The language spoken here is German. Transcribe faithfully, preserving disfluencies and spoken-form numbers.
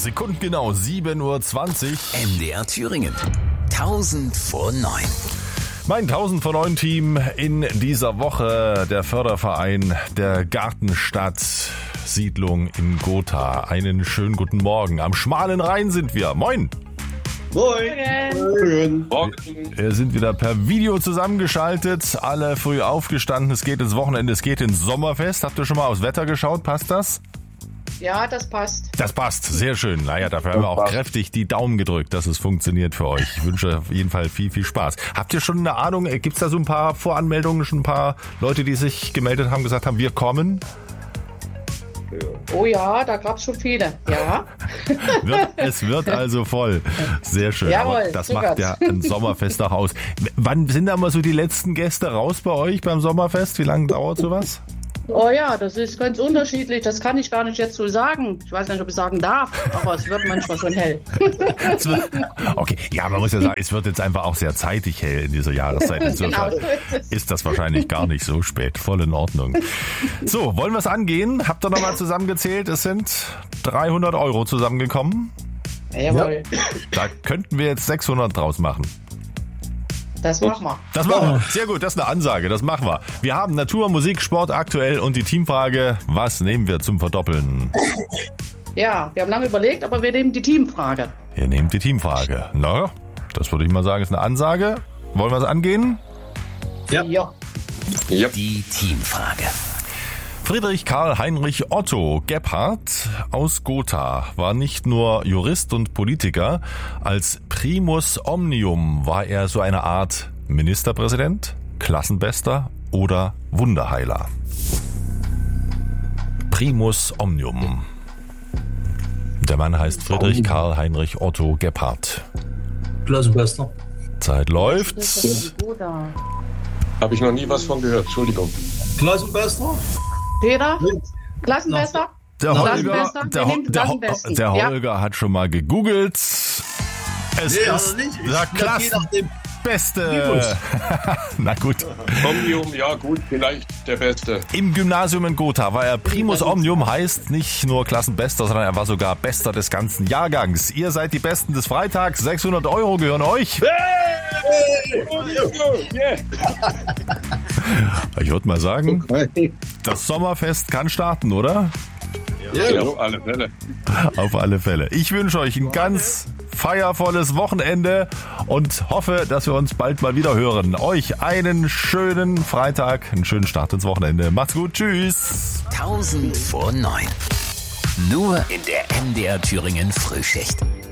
Sekundengenau sieben Uhr zwanzig. M D R Thüringen. tausend vor neun. Mein tausend vor neun Team in dieser Woche, der Förderverein der Gartenstadt Siedlung in Gotha. Einen schönen guten Morgen. Am schmalen Rhein sind wir. Moin! Moin! Wir sind wieder per Video zusammengeschaltet, alle früh aufgestanden. Es geht ins Wochenende, es geht ins Sommerfest. Habt ihr schon mal aufs Wetter geschaut? Passt das? Ja, das passt. Das passt, sehr schön. Naja, dafür haben wir auch kräftig die Daumen gedrückt, dass es funktioniert für euch. Ich wünsche auf jeden Fall viel, viel Spaß. Habt ihr schon eine Ahnung, gibt es da so ein paar Voranmeldungen, schon ein paar Leute, die sich gemeldet haben, gesagt haben, wir kommen? Oh ja, da gab es schon viele, ja. wird, es wird also voll. Sehr schön. Jawohl, aber das so macht wird's. ja ein Sommerfest auch aus. Wann sind da mal so die letzten Gäste raus bei euch beim Sommerfest? Wie lange dauert sowas? Oh ja, das ist ganz unterschiedlich. Das kann ich gar nicht jetzt so sagen. Ich weiß nicht, ob ich sagen darf, aber es wird manchmal schon hell. Es wird, okay, ja, man muss ja sagen, es wird jetzt einfach auch sehr zeitig hell in dieser Jahreszeit. Insofern Genau, so ist es. ist das wahrscheinlich gar nicht so spät. Voll in Ordnung. So, wollen wir es angehen? Habt ihr nochmal zusammengezählt? Es sind dreihundert Euro zusammengekommen. Jawohl, Da könnten wir jetzt sechshundert draus machen. das machen wir. Das machen wir. Sehr gut, das ist eine Ansage. Das machen wir. Wir haben Natur, Musik, Sport aktuell und die Teamfrage. Was nehmen wir zum Verdoppeln? Ja, wir haben lange überlegt, aber wir nehmen die Teamfrage. Ihr nehmt die Teamfrage. Na, das würde ich mal sagen, ist eine Ansage. Wollen wir es angehen? Ja. Ja. Die Teamfrage. Friedrich Karl Heinrich Otto Gebhardt aus Gotha war nicht nur Jurist und Politiker, als Primus Omnium war er so eine Art Ministerpräsident, Klassenbester oder Wunderheiler. Primus Omnium. Der Mann heißt Friedrich Karl Heinrich Otto Gebhardt. Klassenbester. Zeit läuft. Das ist gut da. Habe ich noch nie was von gehört, Entschuldigung. Klassenbester? Peter, Klassenbester? Der Holger, Klassenbester? der, Wir Ho- nehmen der, Ho- Klassenbesten. der Ja. Holger hat schon mal gegoogelt. Es Nee, hat ist er nicht. der Ich glaub, je nachdem. Klassenbeste. Na gut. Omnium, ja gut, vielleicht der Beste. Im Gymnasium in Gotha war er Primus Omnium, heißt nicht nur Klassenbester, sondern er war sogar Bester des ganzen Jahrgangs. Ihr seid die Besten des Freitags. sechshundert Euro gehören euch. Ich würde mal sagen, das Sommerfest kann starten, oder? Ja, auf alle Fälle. Auf alle Fälle. Ich wünsche euch ein ganz feiervolles Wochenende und hoffe, dass wir uns bald mal wieder hören. Euch einen schönen Freitag, einen schönen Start ins Wochenende. Macht's gut, tschüss. tausend vor neun. Nur in der M D R Thüringen Frühschicht.